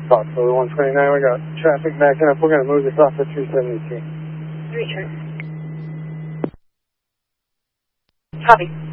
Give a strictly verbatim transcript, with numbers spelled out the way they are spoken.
Foxtrot one twenty-nine, we got traffic backing up. We're going to move this off at three seventy-two. Return. Copy.